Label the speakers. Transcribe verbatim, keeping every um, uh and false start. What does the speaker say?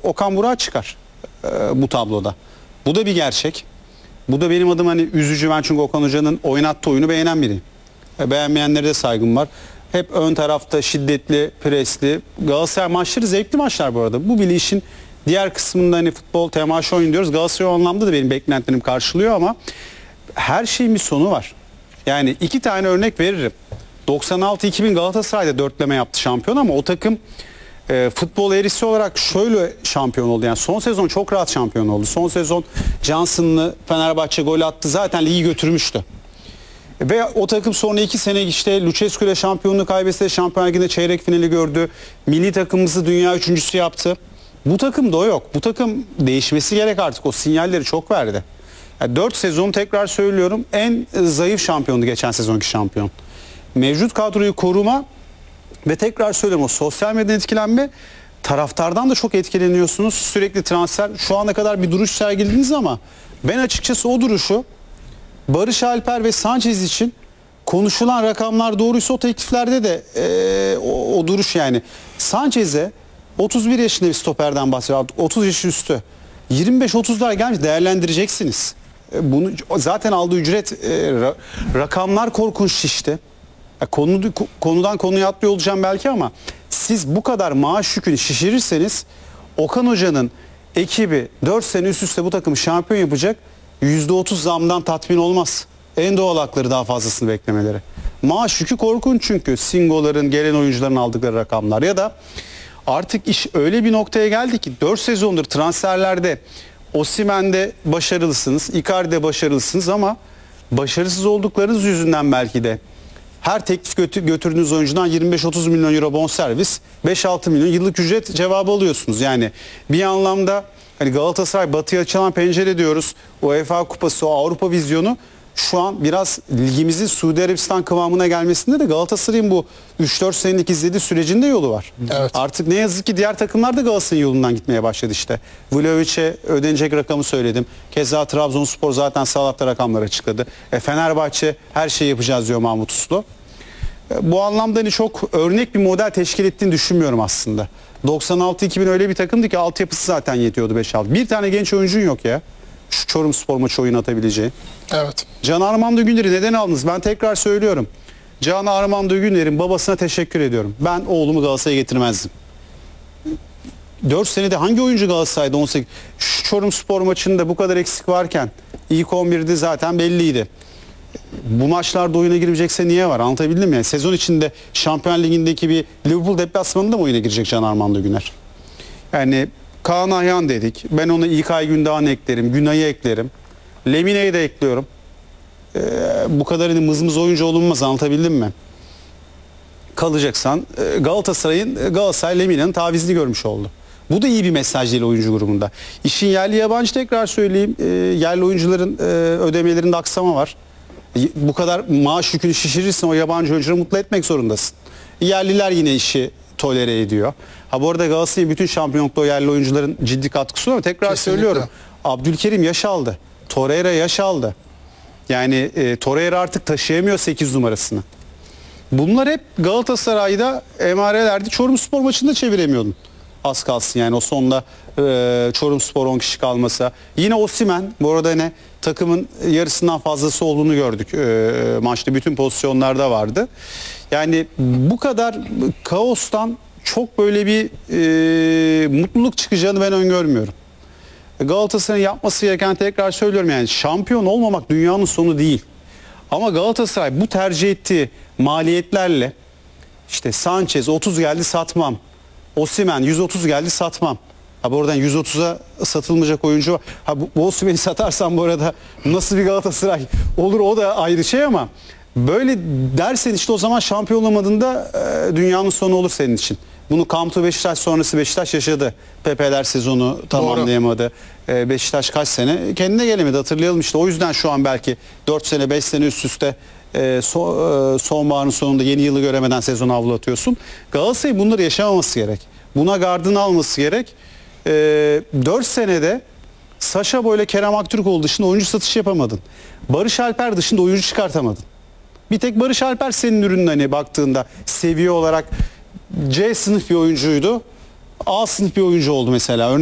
Speaker 1: Okan Burak'a çıkar e, bu tabloda. Bu da bir gerçek. Bu da benim adım hani üzücü, ben çünkü Okan Hoca'nın oynattığı oyunu beğenen biriyim. E, beğenmeyenlere de saygım var. Hep ön tarafta şiddetli, presli. Galatasaray maçları zevkli maçlar bu arada. Bu bile işin diğer kısmında hani futbol temaşa oyun diyoruz. Galatasaray o anlamda da benim beklentilerim karşılıyor ama her şeyin bir sonu var. Yani iki tane örnek veririm. doksan altı iki bin Galatasaray'da dörtleme yaptı şampiyon ama o takım e, futbol eğrisi olarak şöyle şampiyon oldu. Yani son sezon çok rahat şampiyon oldu. Son sezon Johnson'lı Fenerbahçe gol attı. Zaten ligi götürmüştü. Ve o takım sonra iki sene işte Lucescu ile şampiyonluğu kaybetse Şampiyonlar Ligi'nde çeyrek finali gördü. Milli takımımızı dünya üçüncüsü yaptı. Bu takım da o yok. Bu takım değişmesi gerek artık. O sinyalleri çok verdi. Yani dört sezon tekrar söylüyorum en zayıf şampiyondu geçen sezonki şampiyon. Mevcut kadroyu koruma ve tekrar söylüyorum o sosyal medyadan etkilenme, taraftardan da çok etkileniyorsunuz. Sürekli transfer, şu ana kadar bir duruş sergilediniz ama ben açıkçası o duruşu Barış Alper ve Sanchez için konuşulan rakamlar doğruysa o tekliflerde de e, o, o duruş yani. Sanchez'e otuz bir yaşında bir stoperden bahsediyor. otuz yaş üstü. yirmi beş otuzlar gelmiş, değerlendireceksiniz. E, bunu zaten aldığı ücret e, ra, rakamlar korkunç şişti. E, konu, konudan konuya atlıyor olacağım belki ama siz bu kadar maaş yükünü şişirirseniz Okan Hoca'nın ekibi dört sene üst üste bu takımı şampiyon yapacak, yüzde otuz zamdan tatmin olmaz. En doğal hakları daha fazlasını beklemeleri. Maaş yükü korkunç çünkü Singo'ların, gelen oyuncuların aldıkları rakamlar ya da artık iş öyle bir noktaya geldi ki dört sezondur transferlerde Osimhen'de başarılısınız, Icardi'de başarılısınız ama başarısız olduklarınız yüzünden belki de her teklif götür, götürdüğünüz oyuncudan yirmi beş otuz milyon euro bonservis, beş altı milyon yıllık ücret cevabı alıyorsunuz. Yani bir anlamda hani Galatasaray batıya açılan pencere diyoruz. UEFA Kupası, o Avrupa vizyonu şu an biraz ligimizin Suudi Arabistan kıvamına gelmesinde de Galatasaray'ın bu üç dört senelik izlediği sürecinde yolu var.
Speaker 2: Evet.
Speaker 1: Artık ne yazık ki diğer takımlar da Galatasaray'ın yolundan gitmeye başladı işte. Vlahovic'e ödenecek rakamı söyledim. Keza Trabzonspor zaten Salat'ta rakamlar açıkladı. E, Fenerbahçe her şeyi yapacağız diyor Mahmut Uslu. E, bu anlamda hani çok örnek bir model teşkil ettiğini düşünmüyorum aslında. doksan altı iki bin öyle bir takımdı ki altyapısı zaten yetiyordu beş altı. Bir tane genç oyuncun yok ya. Şu Çorumspor maçı oyun atabileceği.
Speaker 2: Evet.
Speaker 1: Can Armando Günler'i neden aldınız? Ben tekrar söylüyorum. Can Armando Günler'in babasına teşekkür ediyorum. Ben oğlumu Galatasaray'a getirmezdim. dört senede hangi oyuncu Galatasaray'da on sekiz? Şu Çorumspor maçında bu kadar eksik varken ilk on birde zaten belliydi. Bu maçlarda oyuna girecekse niye var? Anlatabildim mi? Yani sezon içinde Şampiyonlar Ligi'ndeki bir Liverpool deplasmanında mı oyuna girecek Can Armando Güner? Yani Kaan Ayhan dedik. Ben ona İlkay Gündoğan eklerim. Günay'ı eklerim. Lemine'yi de ekliyorum. Ee, bu kadar hani mızmız oyuncu olunmaz, anlatabildim mi? Kalacaksan e, Galatasaray'ın Galatasaray Lemine'nin tavizini görmüş oldu. Bu da iyi bir mesaj değil oyuncu grubunda. İşin yerli yabancı tekrar söyleyeyim. E, yerli oyuncuların e, ödemelerinde aksama var. E, bu kadar maaş yükünü şişirirsen o yabancı oyuncuları mutlu etmek zorundasın. Yerliler yine işi tolere ediyor. Ha bu arada Galatasaray'ın bütün şampiyonlukta o yerli oyuncuların ciddi katkısı var ama tekrar
Speaker 2: Kesinlikle.
Speaker 1: söylüyorum. Abdülkerim yaş aldı. Torreira yaş aldı. Yani e, Torreira artık taşıyamıyor sekiz numarasını. Bunlar hep Galatasaray'da emarelerdi. Çorumspor maçında çeviremiyordun. Az kalsın yani o sonda e, Çorumspor on kişi kalmasa. Yine Osimhen bu arada ne takımın yarısından fazlası olduğunu gördük. E, maçta bütün pozisyonlarda vardı. Yani bu kadar kaostan çok böyle bir e, mutluluk çıkacağını ben öngörmüyorum. Galatasaray'ın yapması gereken, tekrar söylüyorum, yani şampiyon olmamak dünyanın sonu değil. Ama Galatasaray bu tercih ettiği maliyetlerle işte Sanchez otuz geldi satmam. Osimhen yüz otuz geldi satmam. Ha bu oradan yüz otuza satılmayacak oyuncu var. Ha bu, bu Osimhen'i satarsan bu arada nasıl bir Galatasaray olur o da ayrı şey ama böyle dersen işte o zaman şampiyon olamadığında e, dünyanın sonu olur senin için. Bunu Kamtu Beşiktaş sonrası Beşiktaş yaşadı. Pepe'ler sezonu tamamlayamadı. Ee, Beşiktaş kaç sene kendine gelemedi, hatırlayalım işte. O yüzden şu an belki dört sene beş sene üst üste e, so, e, sonbaharın sonunda yeni yılı göremeden sezonu avlatıyorsun. Galatasaray'ın bunları yaşamaması gerek. Buna gardını alması gerek. E, dört senede Saşa Boy ile Kerem Aktürkoğlu dışında oyuncu satışı yapamadın. Barış Alper dışında oyuncu çıkartamadın. Bir tek Barış Alper senin ürünün hani baktığında seviye olarak C sınıf bir oyuncuydu. A sınıf bir oyuncu oldu mesela.